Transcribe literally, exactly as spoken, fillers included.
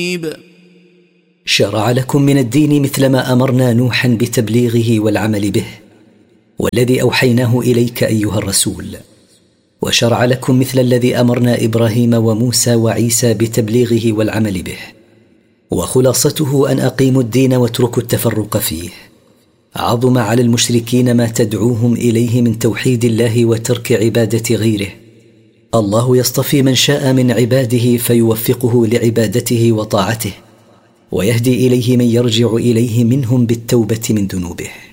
شرع لكم من الدين مثل ما أمرنا نوحا بتبليغه والعمل به، والذي أوحيناه إليك أيها الرسول، وشرع لكم مثل الذي أمرنا إبراهيم وموسى وعيسى بتبليغه والعمل به، وخلاصته أن أقيموا الدين واتركوا التفرق فيه. عظم على المشركين ما تدعوهم إليه من توحيد الله وترك عبادة غيره. الله يصطفي من شاء من عباده فيوفقه لعبادته وطاعته، ويهدي إليه من يرجع إليه منهم بالتوبة من ذنوبه.